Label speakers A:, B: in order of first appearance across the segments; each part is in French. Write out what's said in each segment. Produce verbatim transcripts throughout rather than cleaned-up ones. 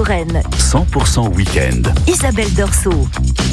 A: Touraine.
B: cent pour cent week-end.
A: Isabelle Dorso.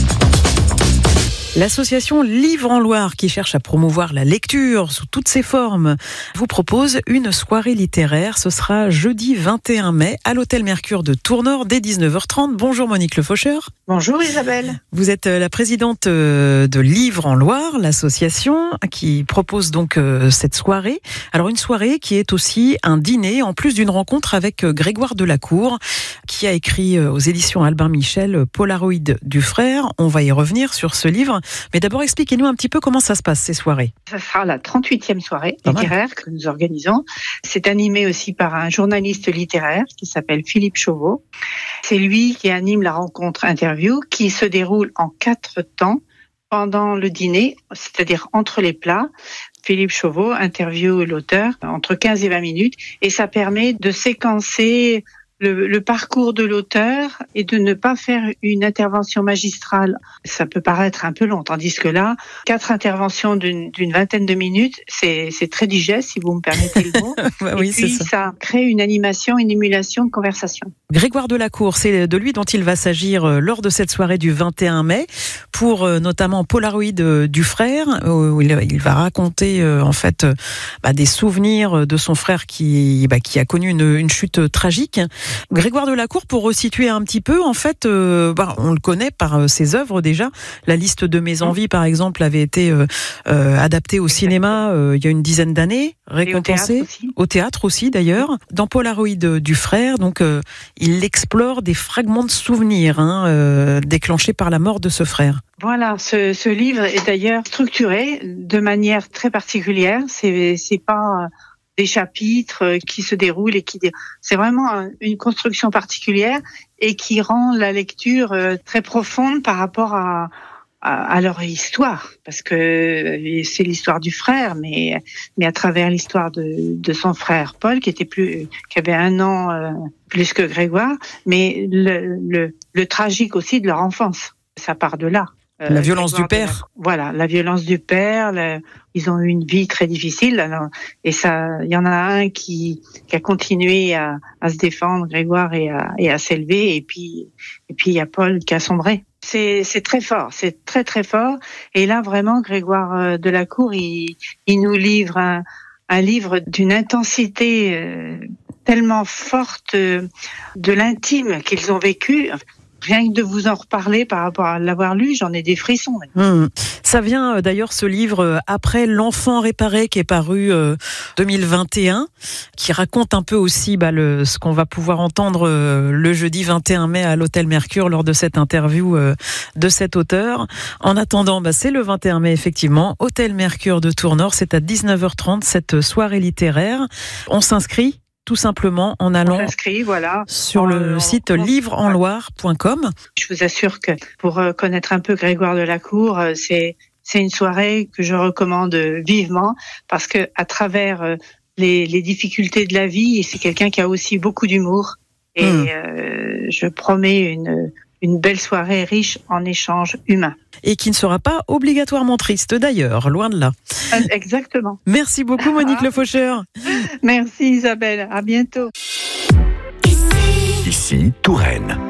C: L'association Livre en Loire, qui cherche à promouvoir la lecture sous toutes ses formes, vous propose une soirée littéraire. Ce sera jeudi vingt et un mai à l'hôtel Mercure de Tournord dès dix-neuf heures trente. Bonjour Monique Le Faucheur.
D: Bonjour Isabelle.
C: Vous êtes la présidente de Livre en Loire, l'association qui propose donc cette soirée. Alors une soirée qui est aussi un dîner, en plus d'une rencontre avec Grégoire Delacour, qui a écrit aux éditions Albin Michel Polaroid du frère. On va y revenir sur ce livre. Mais d'abord, expliquez-nous un petit peu comment ça se passe, ces soirées.
D: Ça sera la trente-huitième soirée littéraire que nous organisons. C'est animé aussi par un journaliste littéraire qui s'appelle Philippe Chauveau. C'est lui qui anime la rencontre interview qui se déroule en quatre temps pendant le dîner, c'est-à-dire entre les plats. Philippe Chauveau interviewe l'auteur entre quinze et vingt minutes et ça permet de séquencer Le, le parcours de l'auteur et de ne pas faire une intervention magistrale. Ça peut paraître un peu long, tandis que là, quatre interventions d'une, d'une vingtaine de minutes, c'est, c'est très digeste, si vous me permettez le mot.
C: bah
D: et
C: oui,
D: puis,
C: c'est ça.
D: ça crée une animation, une émulation de conversation.
C: Grégoire Delacour, c'est de lui dont il va s'agir lors de cette soirée du vingt et un mai, pour notamment Polaroid du frère, où il, il va raconter en fait bah, des souvenirs de son frère qui, bah, qui a connu une, une chute tragique. Grégoire Delacour, pour resituer un petit peu, en fait, euh, bah, on le connaît par ses œuvres déjà. La liste de mes envies, par exemple, avait été euh, euh, adaptée au cinéma euh, il y a une dizaine d'années, récompensée
D: au théâtre aussi,
C: au théâtre aussi d'ailleurs. Dans Polaroid du frère, donc euh, il explore des fragments de souvenirs hein, euh, déclenchés par la mort de ce frère.
D: Voilà, ce, ce livre est d'ailleurs structuré de manière très particulière. C'est, c'est pas des chapitres qui se déroulent et qui c'est vraiment une construction particulière et qui rend la lecture très profonde par rapport à à, à leur histoire, parce que c'est l'histoire du frère, mais mais à travers l'histoire de de son frère Paul, qui était plus qui avait un an euh, plus que Grégoire, mais le le le tragique aussi de leur enfance, ça part de là.
C: La euh, violence du père.
D: La, voilà, la violence du père. Le, ils ont eu une vie très difficile. Alors, et ça, il y en a un qui, qui a continué à, à se défendre, Grégoire, et à, et à s'élever. Et puis, et puis il y a Paul qui a sombré. C'est, c'est très fort. C'est très très fort. Et là, vraiment, Grégoire Delacour, il, il nous livre un, un livre d'une intensité euh, tellement forte euh, de l'intime qu'ils ont vécu. Rien que de vous en reparler par rapport à l'avoir lu, j'en ai des frissons.
C: Mmh. Ça vient euh, d'ailleurs ce livre euh, après L'Enfant réparé qui est paru euh, deux mille vingt et un, qui raconte un peu aussi bah, le, ce qu'on va pouvoir entendre euh, le jeudi vingt et un mai à l'hôtel Mercure lors de cette interview euh, de cet auteur. En attendant, bah, c'est le vingt et un mai effectivement, hôtel Mercure de Tournord, c'est à dix-neuf heures trente cette soirée littéraire. On s'inscrit tout simplement en allant
D: voilà.
C: sur
D: en,
C: le
D: en,
C: site
D: en,
C: livre en loire point com.
D: Je vous assure que pour connaître un peu Grégoire Delacour, c'est c'est une soirée que je recommande vivement parce que à travers les, les difficultés de la vie, c'est quelqu'un qui a aussi beaucoup d'humour et mmh. euh, je promets une une belle soirée riche en échanges humains.
C: Et qui ne sera pas obligatoirement triste d'ailleurs, loin de là.
D: Exactement.
C: Merci beaucoup Monique Le Faucheur.
D: Merci Isabelle, à bientôt.
B: Ici, Touraine.